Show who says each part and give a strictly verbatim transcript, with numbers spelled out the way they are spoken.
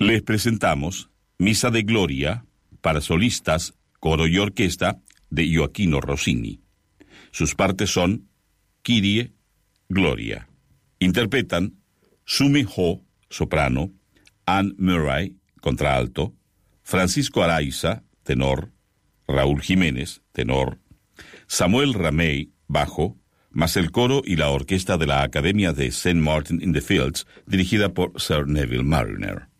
Speaker 1: Les presentamos Misa de Gloria para solistas, coro y orquesta de Gioachino Rossini. Sus partes son Kyrie, Gloria. Interpretan Sumi Ho, soprano, Anne Murray, contralto, Francisco Araiza, tenor, Raúl Jiménez, tenor, Samuel Ramey, bajo, más el coro y la orquesta de la Academia de Saint Martin in the Fields, dirigida por Sir Neville Marriner.